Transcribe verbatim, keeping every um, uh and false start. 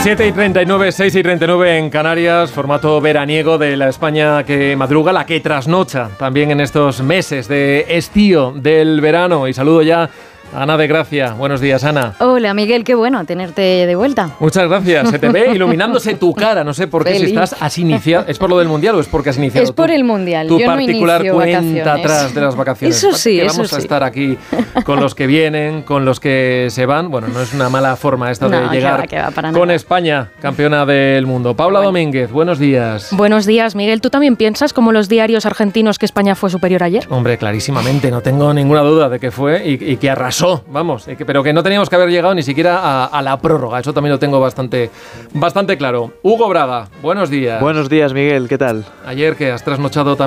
siete y treinta y nueve, seis y treinta y nueve en Canarias, formato veraniego de la España que madruga, la que trasnocha también en estos meses de estío del verano. Y saludo ya a Ana de Gracia. Buenos días, Ana. Hola, Miguel, qué bueno tenerte de vuelta. Muchas gracias. Se te ve iluminándose tu cara. No sé por qué, Feliz. si estás has iniciado. ¿Es por lo del Mundial o es porque has iniciado? Es por tu, el Mundial. Tu Yo particular no inicio cuenta vacaciones. atrás de las vacaciones. Eso sí, que eso vamos a sí. estar aquí con los que vienen, con los que se van. Bueno, no es una mala forma esta No, de que llegar va, que va, para con nada. España, campeona del mundo. Paula Bueno. Domínguez, buenos días. Buenos días, Miguel. ¿Tú también piensas, como los diarios argentinos, que España fue superior ayer? Hombre, clarísimamente, no tengo ninguna duda de que fue y, y que arrasó, vamos, y que, pero que no teníamos que haber llegado ni siquiera a, a la prórroga, eso también lo tengo bastante, bastante claro. Hugo Braga, buenos días. Buenos días, Miguel, ¿qué tal? Ayer que has trasnochado también